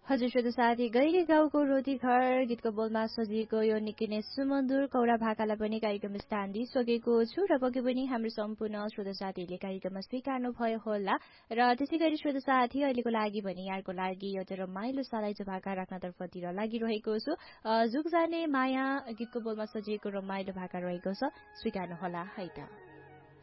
हजुर श्रोता साथी, गैरी गाउँको रोटी घर गीतको बोलमा सजिएको यो निकै नै सुमधुर कौडा भाकालाई पनि कार्यक्रम स्थान दिइसकेको छु र पक्कै पनि हाम्रो सम्पूर्ण श्रोता साथीहरूले कार्यक्रममा स्वीकार्नु भयो होला। र त्यसै गरी श्रोता साथी, अहिलेको लागि भने यहाँको लागि एउटा रमाइलो सलाइजो भाका राख्नतर्फतिर लागिरहेको छु। जुग जाने माया गीतको बोलमा सजिएको रमाइलो भाका रहेको छ, स्वीकार्नु होला है त।